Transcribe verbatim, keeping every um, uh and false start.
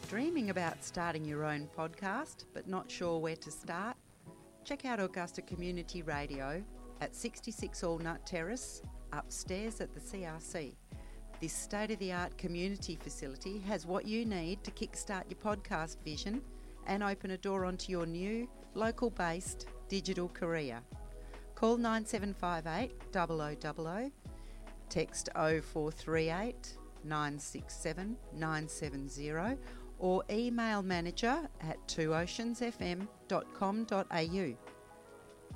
Dreaming about starting your own podcast but not sure where to start? Check out Augusta Community Radio at sixty-six Allnut Terrace, upstairs at the C R C. This state-of-the-art community facility has what you need to kickstart your podcast vision and open a door onto your new, local-based digital career. Call nine seven five eight, zero zero zero zero, text oh four three eight, nine six seven, nine seven zero, or email manager at two oceans f m dot com dot a u.